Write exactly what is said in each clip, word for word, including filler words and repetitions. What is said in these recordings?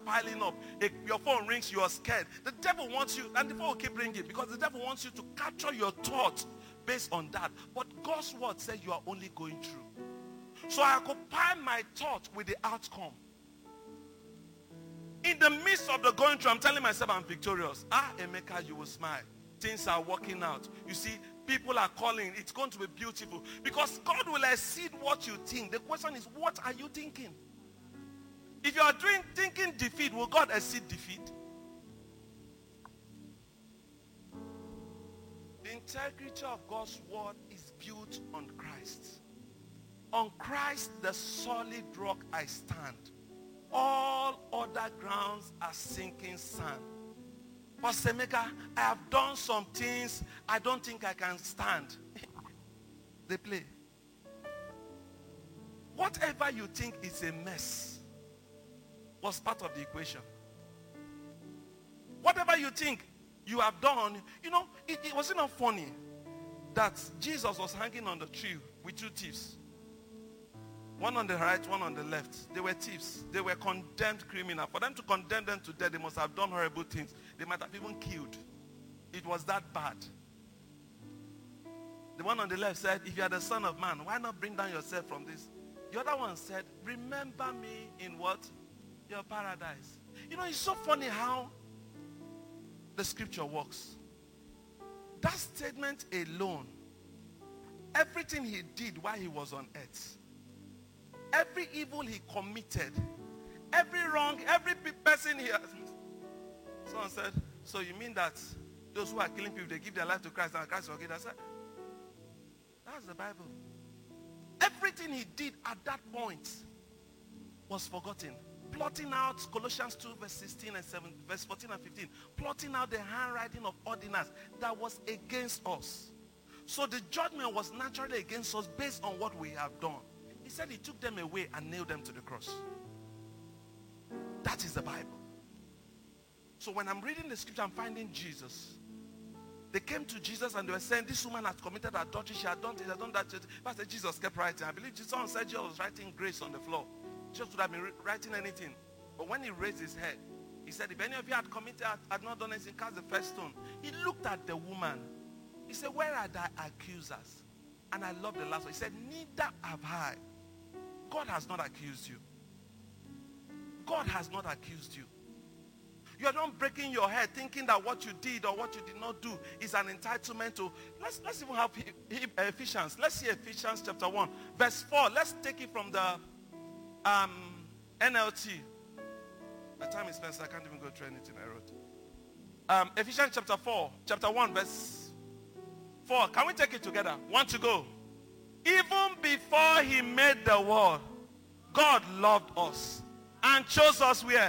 piling up. If your phone rings, you are scared. The devil wants you, and the phone will keep ringing because the devil wants you to capture your thoughts based on that. But God's word says you are only going through. So I occupy my thought with the outcome. In the midst of the going through, I'm telling myself I'm victorious. Ah, Emeka, you will smile. Things are working out. You see, people are calling. It's going to be beautiful. Because God will exceed what you think. The question is, what are you thinking? If you are doing, thinking defeat, will God exceed defeat? The integrity of God's word is built on Christ. On Christ, the solid rock I stand. All other grounds are sinking sand. Pastor Emeka, I have done some things I don't think I can stand. They play. Whatever you think is a mess was part of the equation. Whatever you think you have done, you know, it, it was not funny that Jesus was hanging on the tree with two thieves. One on the right, one on the left. They were thieves. They were condemned criminals. For them to condemn them to death, they must have done horrible things. They might have even killed. It was that bad. The one on the left said, if you are the Son of Man, why not bring down yourself from this? The other one said, remember me in what? Your paradise. You know, it's so funny how the scripture works. That statement alone, everything he did while he was on earth, every evil he committed, every wrong, every person he has. Someone said, so you mean that those who are killing people, they give their life to Christ and Christ forgive? I said, that's the Bible. Everything he did at that point was forgotten. Plotting out Colossians two verse sixteen and seven, verse fourteen and fifteen. Plotting out the handwriting of ordinance that was against us. So the judgment was naturally against us based on what we have done. He said he took them away and nailed them to the cross. That is the Bible. So when I'm reading the scripture, I'm finding Jesus. They came to Jesus and they were saying, this woman has committed adultery. She had done this, she had done that. Pastor Jesus kept writing. I believe someone said Jesus was writing grace on the floor. Jesus would have been writing anything. But when he raised his head, he said, if any of you had committed, had not done anything, cast the first stone. He looked at the woman. He said, where are thy accusers? And I love the last one. He said, neither have I. God has not accused you. God has not accused you. You are not breaking your head thinking that what you did or what you did not do is an entitlement to. Let's, let's even have Ephesians. Let's see Ephesians chapter one. Verse four. Let's take it from the um, N L T. My time is spent, so I can't even go through anything I wrote. Um, Ephesians chapter four. Chapter one verse four. Can we take it together? One to go. Even before he made the world, God loved us and chose us where?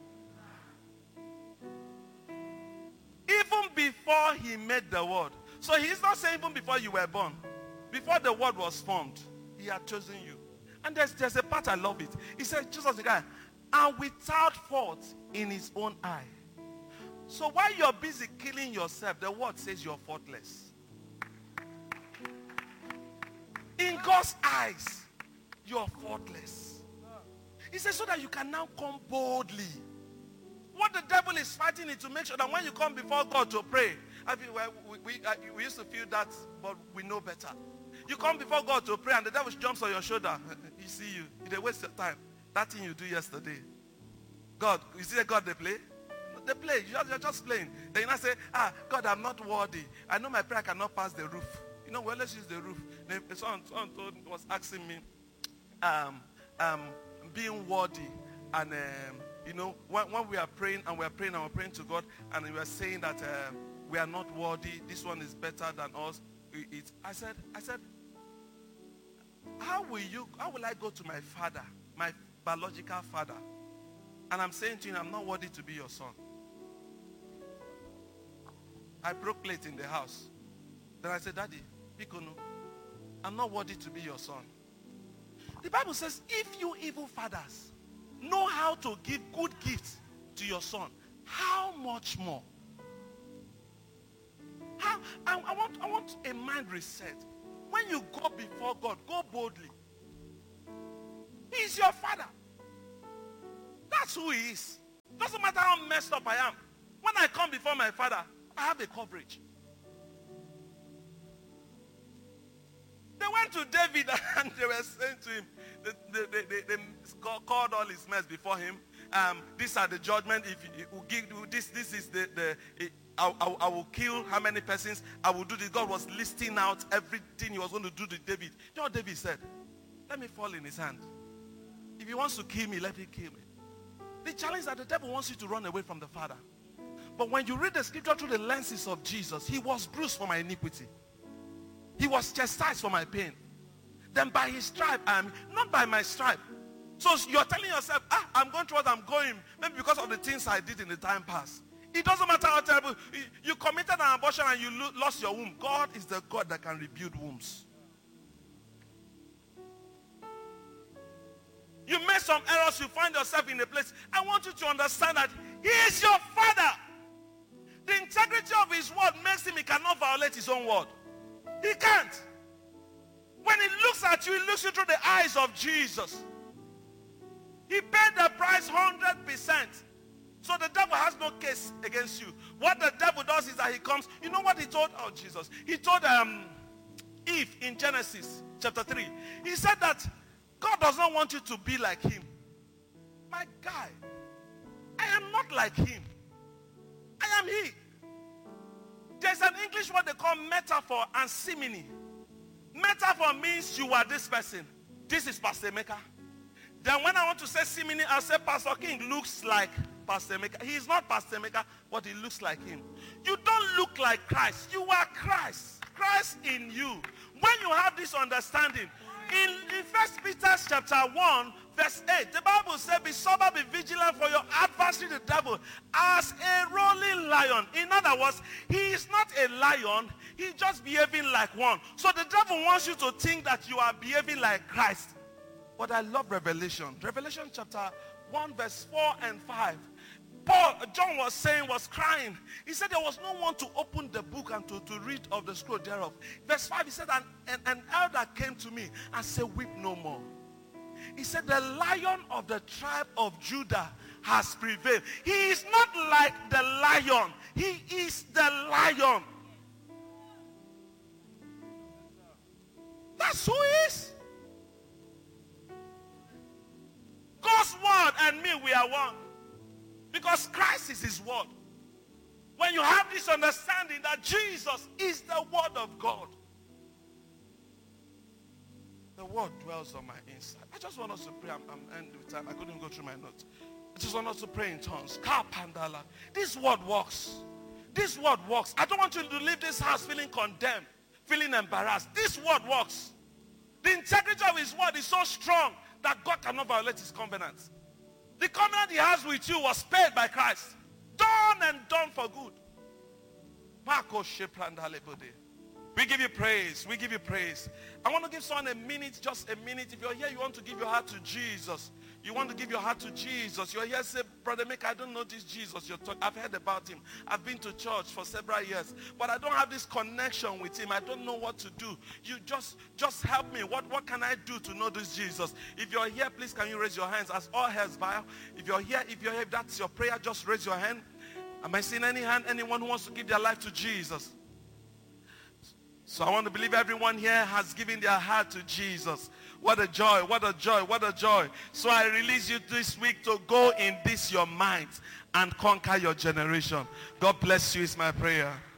Even before he made the world. So he's not saying even before you were born. Before the world was formed, he had chosen you. And there's, there's a part I love it. He said, Jesus the guy, and without fault in his own eye. So while you're busy killing yourself, the word says you're faultless. In God's eyes, you're faultless. He says so that you can now come boldly. What the devil is fighting is to make sure that when you come before God to pray, I mean, well, we, we, uh, we used to feel that, but we know better. You come before God to pray and the devil jumps on your shoulder. He see you. They waste your time. That thing you do yesterday. God, you see the God they play? They play. You're just playing. Then you now say, ah, God, I'm not worthy. I know my prayer cannot pass the roof. You know, well, let's use the roof. Someone, someone told, was asking me, um, um, being worthy. And, um, you know, when, when we are praying and we are praying and we're praying to God and we are saying that uh, we are not worthy, this one is better than us. It, it, I said, I said, how will you, how will I go to my father, my biological father, and I'm saying to him, I'm not worthy to be your son. I broke plate in the house. Then I said, Daddy, Pikono, I'm not worthy to be your son. The Bible says, if you evil fathers know how to give good gifts to your son, how much more? How, I, I, want, I want a mind reset. When you go before God, go boldly. He is your father. That's who he is. Doesn't matter how messed up I am. When I come before my Father, I have a coverage. They went to David and they were saying to him, they, they, they, they called all his mess before him. Um, these are the judgment. If you, you give this, this is the, the it, I, I, I will kill how many persons. I will do this. God was listing out everything he was going to do to David. You know what David said? Let me fall in his hand. If he wants to kill me, let him kill me. The challenge is that the devil wants you to run away from the Father. But when you read the scripture through the lenses of Jesus, he was bruised for my iniquity. He was chastised for my pain. Then by his stripe, I am, not by my stripe. So you're telling yourself, ah, I'm going through what I'm going, maybe because of the things I did in the time past. It doesn't matter how terrible. You committed an abortion and you lost your womb. God is the God that can rebuild wombs. You made some errors, you find yourself in a place. I want you to understand that he is your Father. The integrity of his word makes him, he cannot violate his own word. He can't. When he looks at you, he looks you through the eyes of Jesus. He paid the price one hundred percent. So the devil has no case against you. What the devil does is that he comes. You know what he told? Oh, Jesus. He told um, Eve in Genesis chapter three. He said that God does not want you to be like him. My guy, I am not like him. I am he. There's an English word they call metaphor and simile. Metaphor means you are this person. This is Pastor Emeka. Then when I want to say simile, I'll say Pastor King looks like Pastor Emeka. He is not Pastor Emeka, but he looks like him. You don't look like Christ. You are Christ. Christ in you. When you have this understanding, in, in First Peter chapter one, verse eight, the Bible says, be sober, be vigilant, for your adversary, the devil, as a rolling lion. In other words, he is not a lion. He's just behaving like one. So the devil wants you to think that you are behaving like Christ. But I love Revelation. Revelation chapter one, verse four and five. Paul, John was saying, was crying. He said there was no one to open the book and to, to read of the scroll thereof. Verse five, he said, an, an, an elder came to me and said, weep no more. He said, the Lion of the tribe of Judah has prevailed. He is not like the lion. He is the lion. That's who he is. God's word and me, we are one. Because Christ is his word. When you have this understanding that Jesus is the word of God, the word dwells on my inside. I just want us to pray. I'm, I'm ending with time. I couldn't go through my notes. I just want us to pray in tongues. This word works. This word works. I don't want you to leave this house feeling condemned, feeling embarrassed. This word works. The integrity of his word is so strong that God cannot violate his covenant. The covenant he has with you was paid by Christ. Done and done for good. We give you praise. We give you praise. I want to give someone a minute, just a minute. If you're here, you want to give your heart to Jesus. You want to give your heart to Jesus. You're here, say, Brother Mick, I don't know this Jesus you're talking. I've heard about him. I've been to church for several years, but I don't have this connection with him. I don't know what to do. You just, just help me. What, what can I do to know this Jesus? If you're here, please can you raise your hands as all heads bow? If you're here, if you're here, if that's your prayer, just raise your hand. Am I seeing any hand? Anyone who wants to give their life to Jesus? So I want to believe everyone here has given their heart to Jesus. What a joy, what a joy, what a joy. So I release you this week to go in this your mind and conquer your generation. God bless you is my prayer.